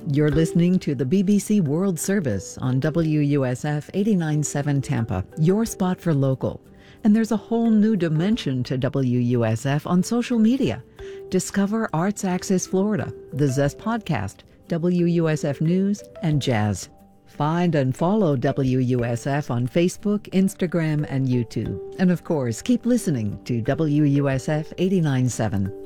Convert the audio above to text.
You're listening to the BBC World Service on WUSF 89.7 Tampa, your spot for local. And there's a whole new dimension to WUSF on social media. Discover Arts Axis Florida, the Zest Podcast, WUSF News, and Jazz. Find and follow WUSF on Facebook, Instagram, and YouTube. And of course, keep listening to WUSF 89.7.